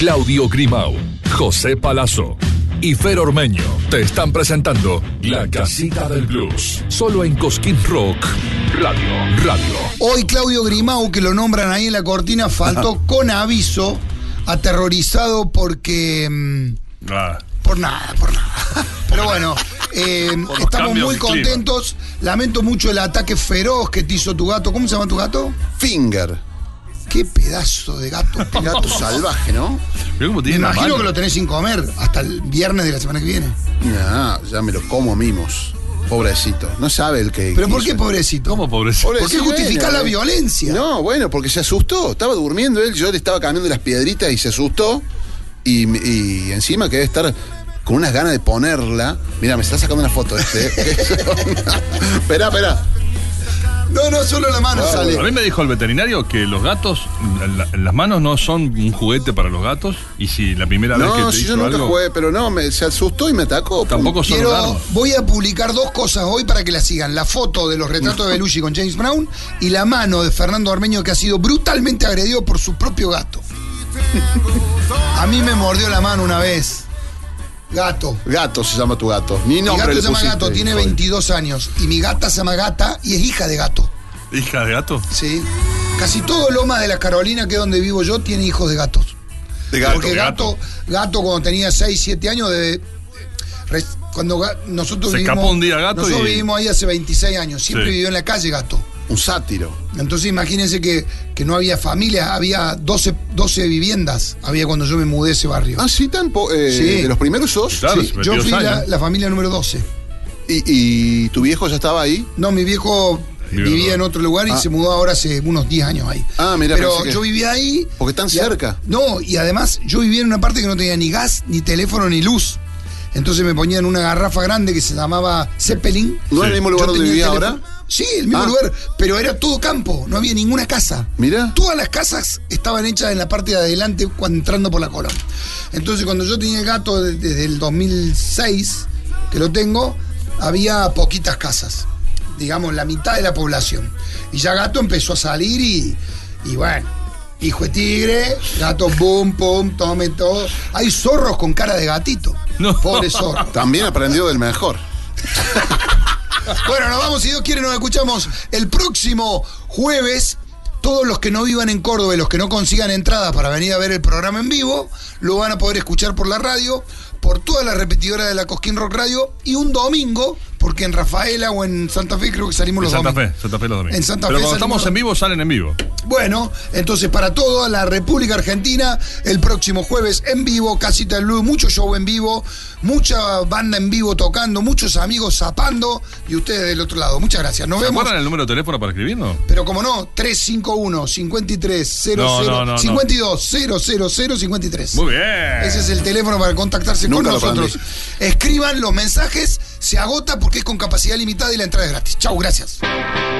Claudio Grimau, José Palazzo y Fer Ormeño te están presentando La Casita del Blues, solo en Cosquín Rock Radio. Hoy Claudio Grimau, que lo nombran ahí en la cortina, faltó con aviso, aterrorizado porque... Por nada. Pero bueno, estamos muy contentos. Lamento mucho el ataque feroz que te hizo tu gato. ¿Cómo se llama tu gato? Finger. Qué pedazo de gato. Gato salvaje, ¿no? Me imagino que lo tenés sin comer hasta el viernes de la semana que viene. Ya me lo como mimos. Pobrecito. No sabe el que... ¿Pero por qué pobrecito? ¿Cómo pobrecito? ¿Por qué justificar la violencia? No, bueno, porque se asustó. Estaba durmiendo él, yo le estaba cambiando las piedritas y se asustó. Y encima que debe estar con unas ganas de ponerla. Mira, me está sacando una foto Esperá. No, solo la mano sale. A mí me dijo el veterinario que los gatos, las manos no son un juguete para los gatos. Y si la primera vez que te yo nunca jugué, pero no, se asustó y me atacó. Tampoco son raros. Voy a publicar dos cosas hoy para que la sigan. La foto de los retratos de Belushi con James Brown y la mano de Fernando Ormeño, que ha sido brutalmente agredido por su propio gato. A mí me mordió la mano una vez. Gato se llama tu gato. Mi gato se llama Gato, tiene 22 años. Y mi gata se llama Gata y es hija de Gato. ¿Hija de gato? Sí. Casi todo Lomas de la Carolina, que es donde vivo yo, tiene hijos de gatos. Porque gato cuando tenía 6, 7 años, cuando nosotros se escapó un día Gato. Nosotros vivimos ahí hace 26 años. Siempre vivió en la calle Gato. Un sátiro. Entonces imagínense que no había familia, había 12 viviendas, había cuando yo me mudé a ese barrio. Sí, de los primeros sos. Claro, sí, yo fui la familia número 12. ¿Y tu viejo ya estaba ahí? No, mi viejo vivía en otro lugar y se mudó ahora hace unos 10 años ahí. Mira, pero yo vivía ahí. Porque están cerca. No, y además yo vivía en una parte que no tenía ni gas, ni teléfono, ni luz. Entonces me ponían una garrafa grande que se llamaba Zeppelin. ¿No es el mismo lugar donde vivía ahora? Sí, el mismo lugar, pero era todo campo, no había ninguna casa. Mira. Todas las casas estaban hechas en la parte de adelante entrando por la Colón. Entonces cuando yo tenía el gato desde el 2006, que lo tengo, había poquitas casas. Digamos, la mitad de la población. Y ya Gato empezó a salir y bueno, hijo de tigre, gato boom, pum, tome todo. Hay zorros con cara de gatito. No. Pobre zorro. También aprendió del mejor. Bueno, nos vamos, si Dios quiere, nos escuchamos el próximo jueves. Todos los que no vivan en Córdoba y los que no consigan entradas para venir a ver el programa en vivo, lo van a poder escuchar por la radio, por todas las repetidoras de la Cosquín Rock Radio, y un domingo, porque en Rafaela o en Santa Fe creo que salimos los domingos. Santa Fe los domingos. En Santa Pero Fe cuando estamos en vivo, salen en vivo. Bueno, entonces para toda la República Argentina, el próximo jueves en vivo, Casita del Blues, mucho show en vivo, mucha banda en vivo tocando, muchos amigos zapando y ustedes del otro lado. Muchas gracias. Nos vemos. ¿Se acuerdan el número de teléfono para escribirnos? Pero como no, 351-5300-52-000-53. Muy bien. Ese es el teléfono para contactarse con nosotros. Escriban los mensajes, se agota porque es con capacidad limitada y la entrada es gratis. Chau, gracias.